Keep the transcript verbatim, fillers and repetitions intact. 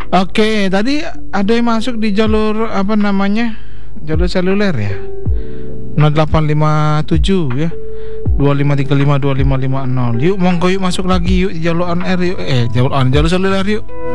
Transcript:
Oke, tadi ada yang masuk di jalur apa namanya? Jalur seluler ya. nol delapan lima tujuh ya. dua lima tiga lima dua lima lima nol. Yuk monggo yuk masuk lagi yuk di jalur on air yuk. Eh, jalur on jalur seluler yuk.